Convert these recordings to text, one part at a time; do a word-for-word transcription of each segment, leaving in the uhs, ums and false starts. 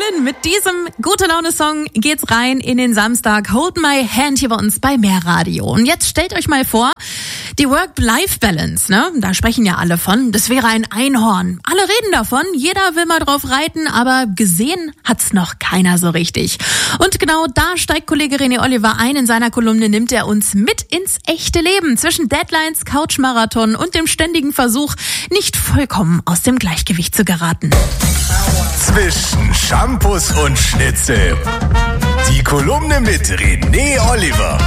Berlin. Mit diesem Gute-Laune-Song geht's rein in den Samstag. Hold My Hand hier bei uns bei Mehrradio. Und jetzt stellt euch mal vor, die Work-Life-Balance, ne? Da sprechen ja alle von. Das wäre ein Einhorn. Alle reden davon. Jeder will mal drauf reiten, aber gesehen hat's noch keiner so richtig. Und genau da steigt Kollege René Oliver ein. In seiner Kolumne nimmt er uns mit ins echte Leben. Zwischen Deadlines, Couchmarathon und dem ständigen Versuch, nicht vollkommen aus dem Gleichgewicht zu geraten. Zwischen Shampoos und Schnitzel. Die Kolumne mit René Oliver.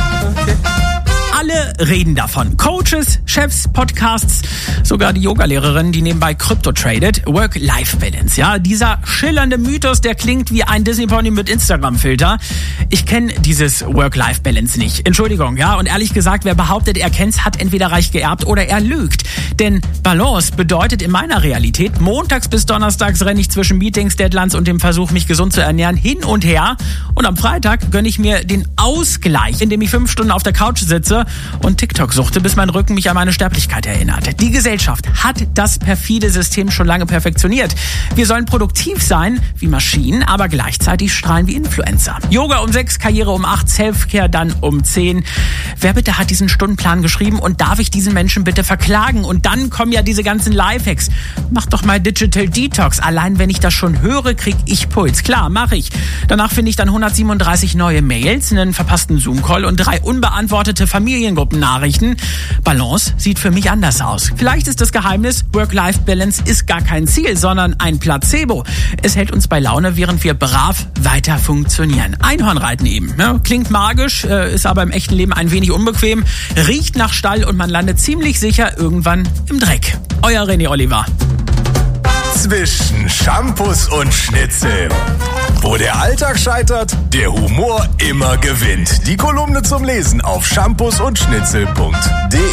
Alle reden davon. Coaches, Chefs, Podcasts, sogar die Yogalehrerin, die nebenbei Krypto tradet. Work-Life-Balance, ja. Dieser schillernde Mythos, der klingt wie ein Disney-Pony mit Instagram-Filter. Ich kenne dieses Work-Life-Balance nicht. Entschuldigung, ja. Und ehrlich gesagt, wer behauptet, er kennt's, hat entweder reich geerbt oder er lügt. Denn Balance bedeutet in meiner Realität, montags bis donnerstags renne ich zwischen Meetings, Deadlines und dem Versuch, mich gesund zu ernähren, hin und her. Und am Freitag gönne ich mir den Ausgleich, indem ich fünf Stunden auf der Couch sitze und TikTok suchte, bis mein Rücken mich an meine Sterblichkeit erinnert. Die Gesellschaft hat das perfide System schon lange perfektioniert. Wir sollen produktiv sein wie Maschinen, aber gleichzeitig strahlen wie Influencer. Yoga um sechs, Karriere um acht, Selfcare dann um zehn. Wer bitte hat diesen Stundenplan geschrieben und darf ich diesen Menschen bitte verklagen? Und dann kommen ja diese ganzen Lifehacks. Mach doch mal Digital Detox. Allein wenn ich das schon höre, krieg ich Puls. Klar, mache ich. Danach finde ich dann hundertsiebenunddreißig neue Mails, einen verpassten Zoom-Call und drei unbeantwortete Familiengruppennachrichten. Balance sieht für mich anders aus. Vielleicht ist das Geheimnis, Work-Life-Balance ist gar kein Ziel, sondern ein Placebo. Es hält uns bei Laune, während wir brav weiter funktionieren. Einhornreiten eben. Ja, klingt magisch, ist aber im echten Leben ein wenig unbequem, riecht nach Stall und man landet ziemlich sicher irgendwann im Dreck. Euer René Oliver. Zwischen Shampoos und Schnitzel. Wo der Alltag scheitert, der Humor immer gewinnt. Die Kolumne zum Lesen auf shampoos und schnitzel punkt de.